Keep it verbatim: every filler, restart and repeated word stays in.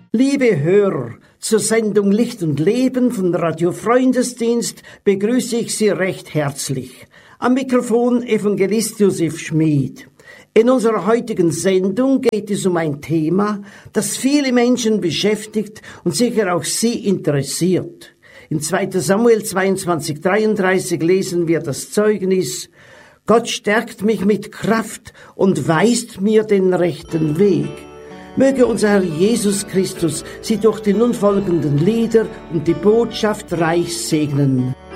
Liebe Hörer, zur Sendung Licht und Leben von Radio Freundesdienst begrüße ich Sie recht herzlich. Am Mikrofon Evangelist Josef Schmid. In unserer heutigen Sendung geht es um ein Thema, das viele Menschen beschäftigt und sicher auch Sie interessiert. In zweiter Samuel zweiundzwanzig, dreiunddreißig lesen wir das Zeugnis: Gott stärkt mich mit Kraft und weist mir den rechten Weg. Möge unser Herr Jesus Christus Sie durch die nun folgenden Lieder und die Botschaft reich segnen.